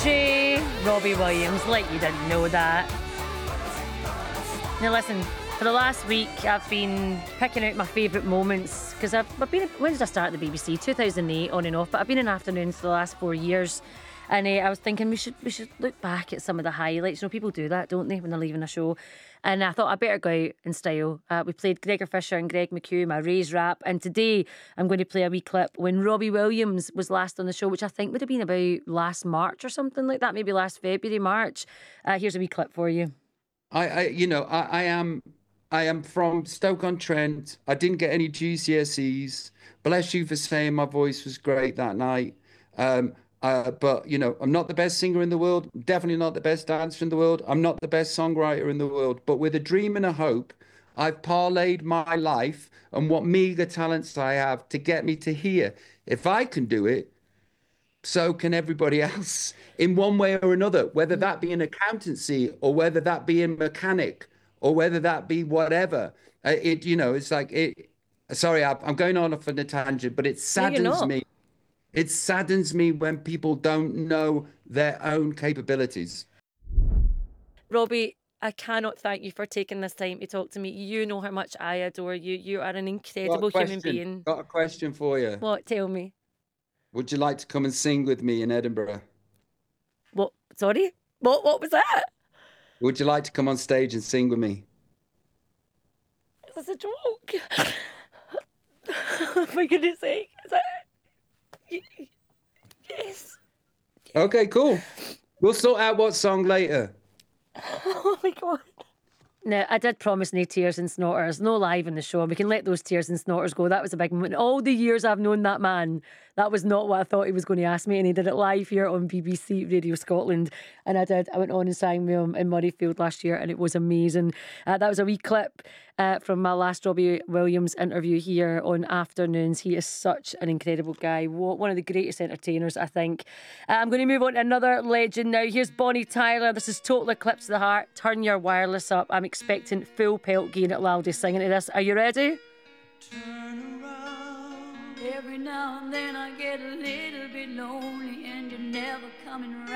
DJ Robbie Williams, like you didn't know that. Now listen, for the last week I've been picking out my favourite moments because I've been, when did I start at the BBC? 2008 on and off, but I've been in afternoons for the last 4 years. And I was thinking we should look back at some of the highlights. You know, people do that, don't they, when they're leaving a show? And I thought I better go out in style. We played Gregor Fisher and Greg McHugh, my Ray's rap. And today I'm going to play a wee clip when Robbie Williams was last on the show, which I think would have been about last March or something like that, maybe last February, March. Here's a wee clip for you. I am from Stoke-on-Trent. I didn't get any GCSEs. Bless you for saying my voice was great that night. But, you know, I'm not the best singer in the world. Definitely not the best dancer in the world. I'm not the best songwriter in the world. But with a dream and a hope, I've parlayed my life and what meager talents I have to get me to here. If I can do it, so can everybody else in one way or another, whether that be in accountancy or whether that be in mechanic or whether that be whatever. It's like it. Sorry, I'm going on off on a tangent, but it saddens me. It saddens me when people don't know their own capabilities. Robbie, I cannot thank you for taking this time to talk to me. You know how much I adore you. You are an incredible human being. Got a question for you. What? Tell me. Would you like to come and sing with me in Edinburgh? What? Sorry? What was that? Would you like to come on stage and sing with me? Is this a joke? Oh my goodness sake. Is that... Yes. Okay, cool. We'll sort out what song later. Oh my God. Now, I did promise no tears and snorters, no live in the show. We can let those tears and snorters go. That was a big moment. All the years I've known that man, that was not what I thought he was going to ask me. And he did it live here on BBC Radio Scotland. And I went on and sang with him in Murrayfield last year, and it was amazing. That was a wee clip from my last Robbie Williams interview here on Afternoons. He is such an incredible guy. One of the greatest entertainers, I think. I'm going to move on to another legend now. Here's Bonnie Tyler. This is Total Eclipse of the Heart. Turn your wireless up. I'm expecting full pelt gain at Laldy singing to this. Are you ready? Turn around. Every now and then I get a little bit lonely and you're never coming around.